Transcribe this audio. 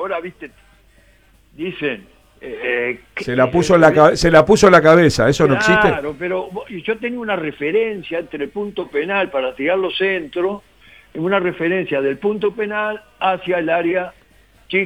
ahora, viste, dicen... se la puso en la cabeza, eso no existe. Claro, pero yo tenía una referencia entre el punto penal para tirar los centros, una referencia del punto penal hacia el área